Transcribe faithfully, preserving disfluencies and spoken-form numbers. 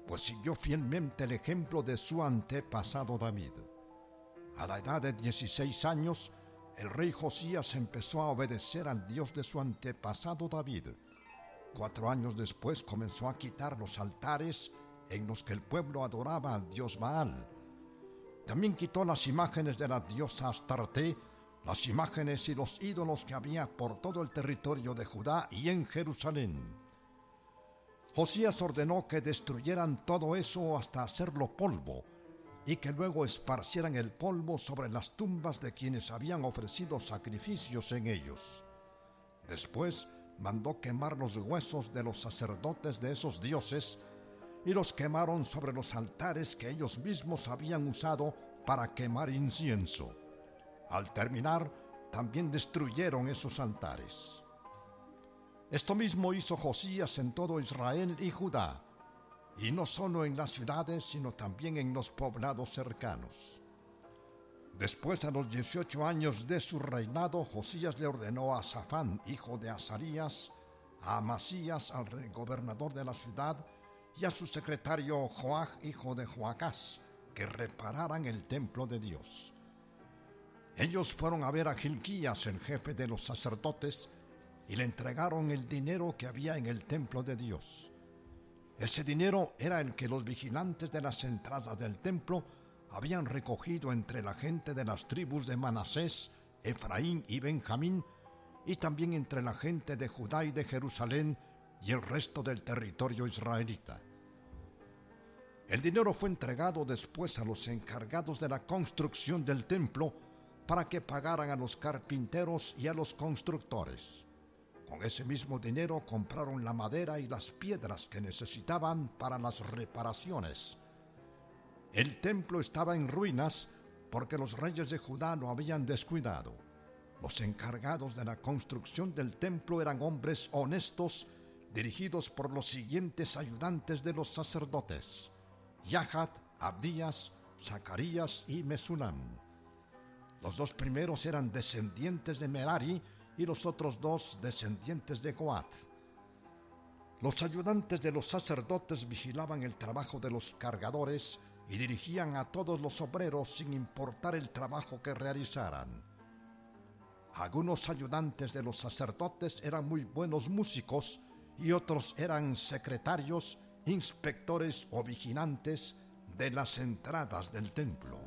pues siguió fielmente el ejemplo de su antepasado David. A la edad de dieciséis años, el rey Josías empezó a obedecer al Dios de su antepasado David. Cuatro años después comenzó a quitar los altares en los que el pueblo adoraba al dios Baal. También quitó las imágenes de la diosa Astarte, las imágenes y los ídolos que había por todo el territorio de Judá y en Jerusalén. Josías ordenó que destruyeran todo eso hasta hacerlo polvo, y que luego esparcieran el polvo sobre las tumbas de quienes habían ofrecido sacrificios en ellos. Después mandó quemar los huesos de los sacerdotes de esos dioses, y los quemaron sobre los altares que ellos mismos habían usado para quemar incienso. Al terminar, también destruyeron esos altares. Esto mismo hizo Josías en todo Israel y Judá, y no solo en las ciudades, sino también en los poblados cercanos. Después, a los dieciocho años de su reinado, Josías le ordenó a Safán, hijo de Azarías, a Amasías, al gobernador de la ciudad, y a su secretario Joach, hijo de Joacás, que repararan el templo de Dios. Ellos fueron a ver a Gilquías, el jefe de los sacerdotes, y le entregaron el dinero que había en el templo de Dios. Ese dinero era el que los vigilantes de las entradas del templo habían recogido entre la gente de las tribus de Manasés, Efraín y Benjamín, y también entre la gente de Judá y de Jerusalén y el resto del territorio israelita. El dinero fue entregado después a los encargados de la construcción del templo para que pagaran a los carpinteros y a los constructores. Con ese mismo dinero compraron la madera y las piedras que necesitaban para las reparaciones. El templo estaba en ruinas porque los reyes de Judá lo habían descuidado. Los encargados de la construcción del templo eran hombres honestos, dirigidos por los siguientes ayudantes de los sacerdotes: Yahat, Abdías, Zacarías y Mesulam. Los dos primeros eran descendientes de Merari y los otros dos descendientes de Coat. Los ayudantes de los sacerdotes vigilaban el trabajo de los cargadores y dirigían a todos los obreros sin importar el trabajo que realizaran. Algunos ayudantes de los sacerdotes eran muy buenos músicos y otros eran secretarios, inspectores o vigilantes de las entradas del templo.